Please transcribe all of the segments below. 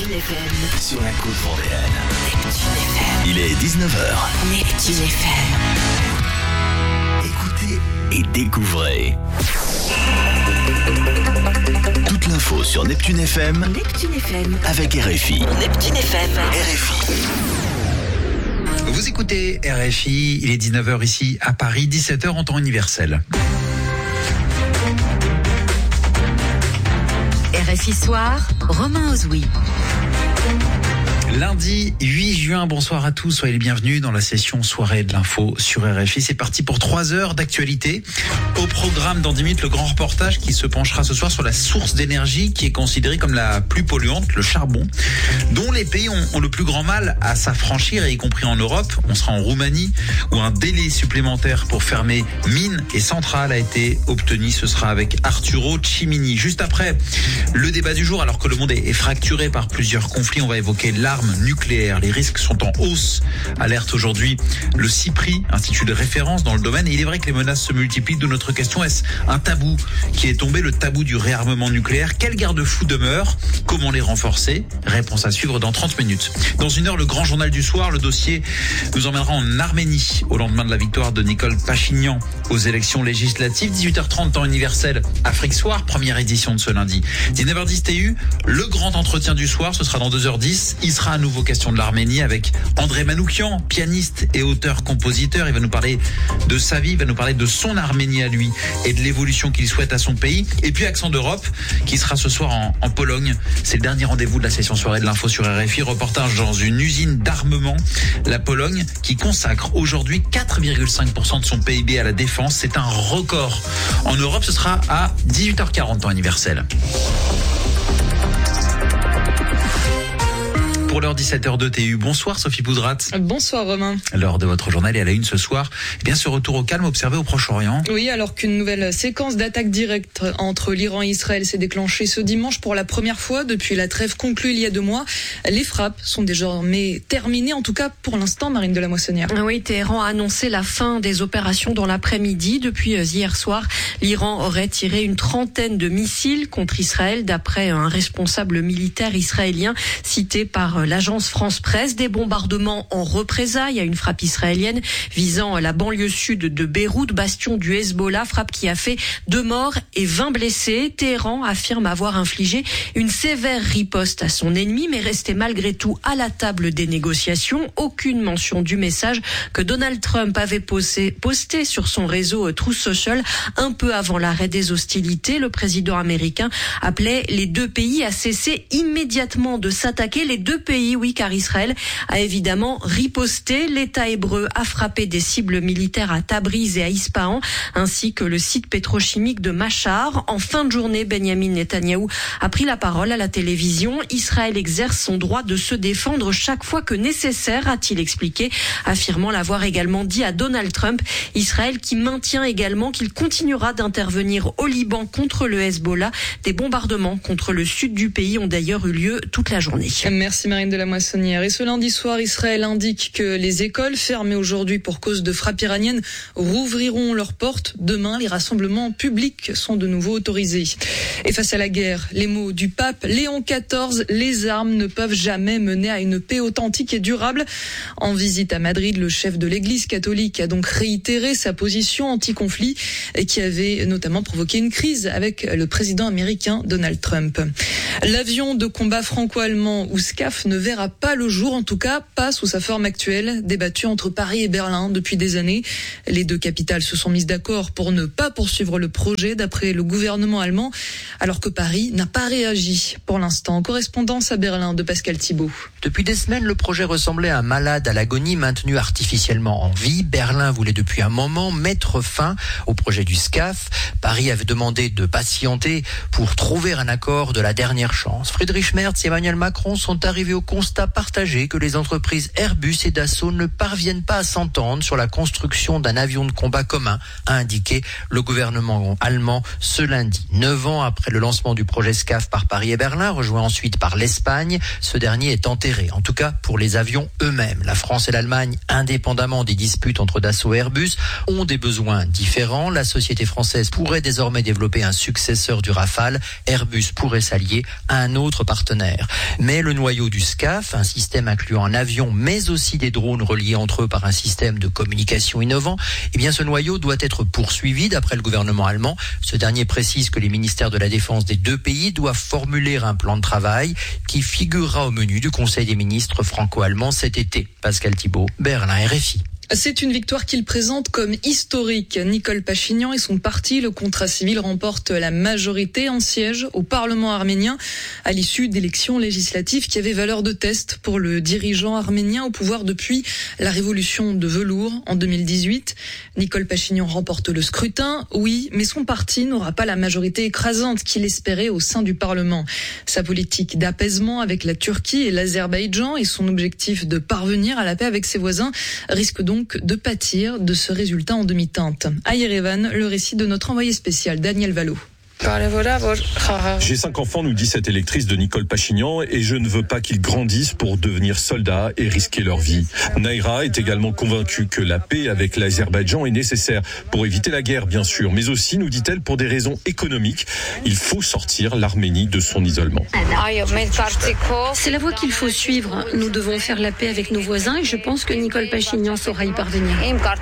Neptune FM. Sur la côte vendéenne. Neptune FM. Il est 19h. Neptune FM. Écoutez et découvrez. Toute l'info sur Neptune FM. Neptune FM. Avec RFI. Neptune FM. RFI. Vous écoutez RFI, il est 19h ici à Paris, 17h en temps universel. RFI Soir, Romain Ozoui. Lundi 8 juin, bonsoir à tous, soyez les bienvenus dans la session soirée de l'info sur RFI. C'est parti pour 3 heures d'actualité. Au programme dans 10 minutes, le grand reportage qui se penchera ce soir sur la source d'énergie qui est considérée comme la plus polluante, le charbon, dont les pays ont le plus grand mal à s'affranchir, y compris en Europe. On sera en Roumanie où un délai supplémentaire pour fermer mines et centrales a été obtenu. Ce sera avec Arturo Cimini. Juste après, le débat du jour, alors que le monde est fracturé par plusieurs conflits, on va évoquer l'arme nucléaire. Les risques sont en hausse. Alerte aujourd'hui le CIPRI, institut de référence dans le domaine. Et il est vrai que les menaces se multiplient. De notre question, est-ce un tabou qui est tombé, le tabou du réarmement nucléaire? Quels garde-fous demeurent? Comment les renforcer? Réponse à suivre dans 30 minutes. Dans une heure, le grand journal du soir. Le dossier nous emmènera en Arménie au lendemain de la victoire de Nicole Pachinian aux élections législatives. 18h30 temps universel, Afrique Soir, première édition de ce lundi. 19h10 TU, le grand entretien du soir, ce sera dans 2h10. Il sera à nouveau question de l'Arménie avec André Manoukian, pianiste et auteur-compositeur. Il va nous parler de sa vie, il va nous parler de son Arménie à lui et de l'évolution qu'il souhaite à son pays. Et puis Accent d'Europe qui sera ce soir en Pologne. C'est le dernier rendez-vous de la session soirée de l'info sur RFI. Reportage dans une usine d'armement, la Pologne, qui consacre aujourd'hui 4,5% de son PIB à la défense. C'est un record. En Europe, ce sera à 18h40 temps universel. Pour l'heure 17h02 TU. Bonsoir Sophie Poudrat. Bonsoir Romain. L'heure de votre journal et à la une ce soir, ce retour au calme observé au Proche-Orient. Oui, alors qu'une nouvelle séquence d'attaques directes entre l'Iran et Israël s'est déclenchée ce dimanche pour la première fois depuis la trêve conclue il y a 2 mois. Les frappes sont désormais terminées, en tout cas pour l'instant, Marine de la Moissonnière. Oui, Téhéran a annoncé la fin des opérations dans l'après-midi. Depuis hier soir, l'Iran aurait tiré une 30aine de missiles contre Israël, d'après un responsable militaire israélien cité par l'agence France Presse. Des bombardements en représailles à une frappe israélienne visant la banlieue sud de Beyrouth, bastion du Hezbollah, frappe qui a fait 2 morts et 20 blessés. Téhéran affirme avoir infligé une sévère riposte à son ennemi, mais resté malgré tout à la table des négociations. Aucune mention du message que Donald Trump avait posté sur son réseau Truth Social un peu avant l'arrêt des hostilités. Le président américain appelait les 2 pays à cesser immédiatement de s'attaquer. Les 2 pays, oui, car Israël a évidemment riposté. L'État hébreu a frappé des cibles militaires à Tabriz et à Ispahan, ainsi que le site pétrochimique de Machar. En fin de journée, Benjamin Netanyahou a pris la parole à la télévision. Israël exerce son droit de se défendre chaque fois que nécessaire, a-t-il expliqué, affirmant l'avoir également dit à Donald Trump. Israël qui maintient également qu'il continuera d'intervenir au Liban contre le Hezbollah. Des bombardements contre le sud du pays ont d'ailleurs eu lieu toute la journée. Merci Marine de la Moissonnière. Et ce lundi soir, Israël indique que les écoles fermées aujourd'hui pour cause de frappes iraniennes rouvriront leurs portes. Demain, les rassemblements publics sont de nouveau autorisés. Et face à la guerre, les mots du pape Léon XIV, les armes ne peuvent jamais mener à une paix authentique et durable. En visite à Madrid, le chef de l'Église catholique a donc réitéré sa position anti-conflit qui avait notamment provoqué une crise avec le président américain Donald Trump. L'avion de combat franco-allemand ou SCAF ne verra pas le jour, en tout cas pas sous sa forme actuelle, débattue entre Paris et Berlin depuis des années. Les 2 capitales se sont mises d'accord pour ne pas poursuivre le projet d'après le gouvernement allemand, alors que Paris n'a pas réagi pour l'instant. Correspondance à Berlin de Pascal Thibault. Depuis des semaines, le projet ressemblait à un malade à l'agonie maintenu artificiellement en vie. Berlin voulait depuis un moment mettre fin au projet du SCAF. Paris avait demandé de patienter pour trouver un accord de la dernière chance. Friedrich Merz et Emmanuel Macron sont arrivés au constat partagé que les entreprises Airbus et Dassault ne parviennent pas à s'entendre sur la construction d'un avion de combat commun, a indiqué le gouvernement allemand ce lundi. 9 ans après le lancement du projet SCAF par Paris et Berlin, rejoint ensuite par l'Espagne, ce dernier est enterré, en tout cas pour les avions eux-mêmes. La France et l'Allemagne, indépendamment des disputes entre Dassault et Airbus, ont des besoins différents. La société française pourrait désormais développer un successeur du Rafale. Airbus pourrait s'allier à un autre partenaire. Mais le noyau du SCAF, un système incluant un avion mais aussi des drones reliés entre eux par un système de communication innovant, eh bien ce noyau doit être poursuivi d'après le gouvernement allemand. Ce dernier précise que les ministères de la Défense des deux pays doivent formuler un plan de travail qui figurera au menu du Conseil des ministres franco-allemands cet été. Pascal Thibault, Berlin, RFI. C'est une victoire qu'il présente comme historique. Nicole Pachinian et son parti, le Contrat civil, remportent la majorité en siège au Parlement arménien à l'issue d'élections législatives qui avaient valeur de test pour le dirigeant arménien au pouvoir depuis la révolution de velours en 2018. Nicole Pachinian remporte le scrutin, oui, mais son parti n'aura pas la majorité écrasante qu'il espérait au sein du Parlement. Sa politique d'apaisement avec la Turquie et l'Azerbaïdjan et son objectif de parvenir à la paix avec ses voisins risquent donc de pâtir de ce résultat en demi-teinte. À Yerevan, le récit de notre envoyé spécial Daniel Valo. J'ai 5 enfants, nous dit cette électrice de Nicole Pachinian, et je ne veux pas qu'ils grandissent pour devenir soldats et risquer leur vie. Naira est également convaincue que la paix avec l'Azerbaïdjan est nécessaire pour éviter la guerre, bien sûr, mais aussi, nous dit-elle, pour des raisons économiques. Il faut sortir l'Arménie de son isolement. C'est la voie qu'il faut suivre. Nous devons faire la paix avec nos voisins et je pense que Nicole Pachinian saura y parvenir.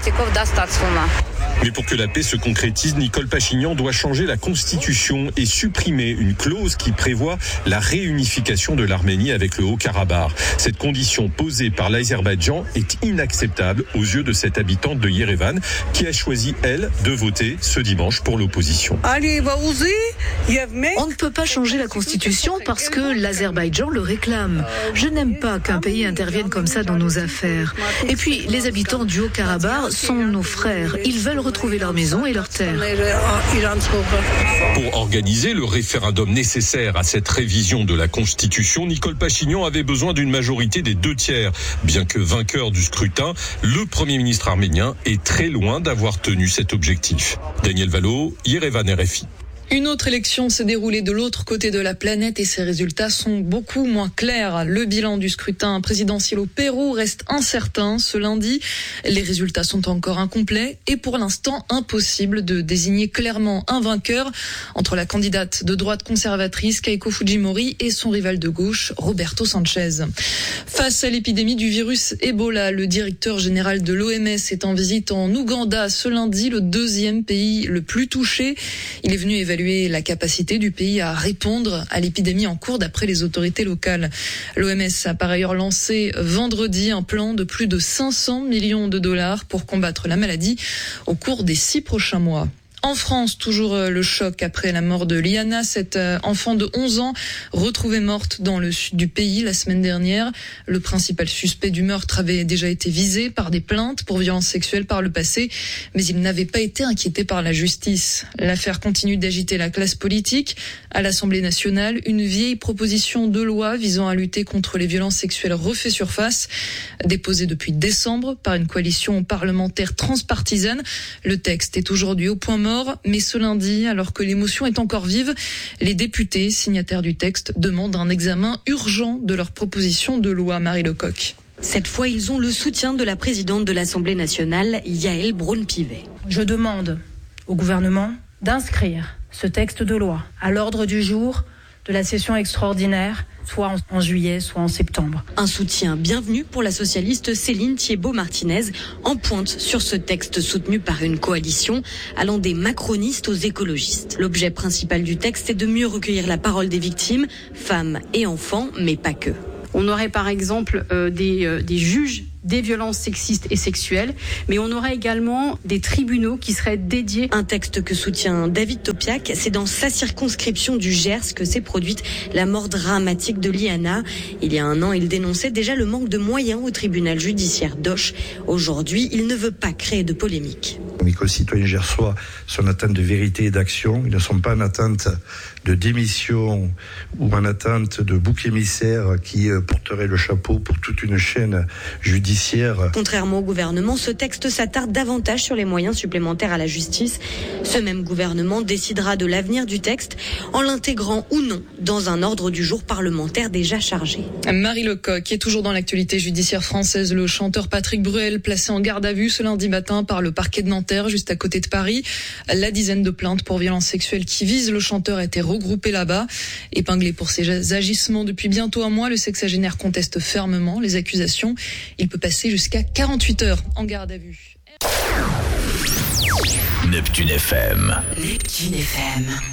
Mais pour que la paix se concrétise, Nicole Pachinian doit changer la constitution et supprimer une clause qui prévoit la réunification de l'Arménie avec le Haut-Karabakh. Cette condition posée par l'Azerbaïdjan est inacceptable aux yeux de cette habitante de Yerevan qui a choisi, elle, de voter ce dimanche pour l'opposition. On ne peut pas changer la constitution parce que l'Azerbaïdjan le réclame. Je n'aime pas qu'un pays intervienne comme ça dans nos affaires. Et puis, les habitants du Haut-Karabakh sont nos frères. Ils veulent retrouver leur maison et leur terre. Pour organiser le référendum nécessaire à cette révision de la Constitution, Nicole Pachinian avait besoin d'une majorité des 2/3. Bien que vainqueur du scrutin, le Premier ministre arménien est très loin d'avoir tenu cet objectif. Daniel Valo, Yerevan, RFI. Une autre élection s'est déroulée de l'autre côté de la planète et ses résultats sont beaucoup moins clairs. Le bilan du scrutin présidentiel au Pérou reste incertain ce lundi. Les résultats sont encore incomplets et pour l'instant impossible de désigner clairement un vainqueur entre la candidate de droite conservatrice Keiko Fujimori et son rival de gauche Roberto Sanchez. Face à l'épidémie du virus Ebola, le directeur général de l'OMS est en visite en Ouganda ce lundi, le 2e pays le plus touché. Il est venu évaluer la capacité du pays à répondre à l'épidémie en cours d'après les autorités locales. L'OMS a par ailleurs lancé vendredi un plan de plus de 500 millions de dollars pour combattre la maladie au cours des 6 prochains mois. En France, toujours le choc après la mort de Liana, cette enfant de 11 ans retrouvée morte dans le sud du pays la semaine dernière. Le principal suspect du meurtre avait déjà été visé par des plaintes pour violences sexuelles par le passé, mais il n'avait pas été inquiété par la justice. L'affaire continue d'agiter la classe politique. À l'Assemblée nationale, une vieille proposition de loi visant à lutter contre les violences sexuelles refait surface. Déposée depuis décembre par une coalition parlementaire transpartisane, le texte est aujourd'hui au point mort. Mais ce lundi, alors que l'émotion est encore vive, les députés signataires du texte demandent un examen urgent de leur proposition de loi. Marie Lecoq. Cette fois, ils ont le soutien de la présidente de l'Assemblée nationale, Yaël Braun-Pivet. Je demande au gouvernement d'inscrire ce texte de loi à l'ordre du jour de la session extraordinaire, soit en juillet, soit en septembre. Un soutien bienvenu pour la socialiste Céline Thiébaut-Martinez, en pointe sur ce texte soutenu par une coalition allant des macronistes aux écologistes. L'objet principal du texte est de mieux recueillir la parole des victimes, femmes et enfants, mais pas que. On aurait par exemple des juges des violences sexistes et sexuelles, mais on aurait également des tribunaux qui seraient dédiés. Un texte que soutient David Topiak, c'est dans sa circonscription du Gers que s'est produite la mort dramatique de Liana. Il y a 1 an, il dénonçait déjà le manque de moyens au tribunal judiciaire d'Auch. Aujourd'hui, il ne veut pas créer de polémique. Mes concitoyens gersois sont en attente de vérité et d'action. Ils ne sont pas en attente de démission ou en attente de bouc émissaire qui porterait le chapeau pour toute une chaîne judiciaire. Contrairement au gouvernement, ce texte s'attarde davantage sur les moyens supplémentaires à la justice. Ce même gouvernement décidera de l'avenir du texte en l'intégrant ou non dans un ordre du jour parlementaire déjà chargé. Marie Lecoq est toujours dans l'actualité judiciaire française. Le chanteur Patrick Bruel, placé en garde à vue ce lundi matin par le parquet de Nanterre, juste à côté de Paris. La dizaine de plaintes pour violences sexuelles qui visent le chanteur a été regroupée là-bas. Épinglé pour ses agissements depuis bientôt un mois, le sexagénaire conteste fermement les accusations. Il peut passer jusqu'à 48 heures en garde à vue. Neptune FM. Neptune FM.